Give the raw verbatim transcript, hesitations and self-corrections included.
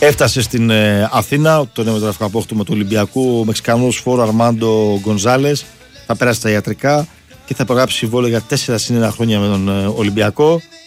Έφτασε στην ε, Αθήνα, το νέο μεταγραφικό απόκτημα του Ολυμπιακού, ο Μεξικανός φόρο Αρμάντο Γκονζάλες. Θα πέρασε τα ιατρικά και θα υπογράψει συμβόλαιο για τέσσερα συν ένα χρόνια με τον ε, Ολυμπιακό.